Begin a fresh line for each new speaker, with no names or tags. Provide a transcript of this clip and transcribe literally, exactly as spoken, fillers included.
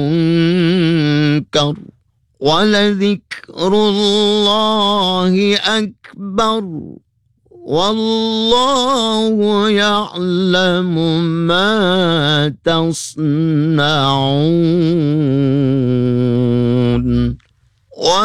منكر ولذكر الله أكبر والله يعلم ما تصنعون.